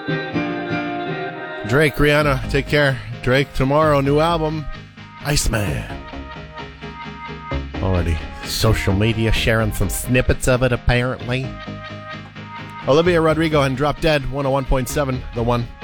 Drake, Rihanna, take care. Drake tomorrow, new album, Iceman. Already social media sharing some snippets of it, apparently. Olivia Rodrigo and Drop Dead, 101.7, The One.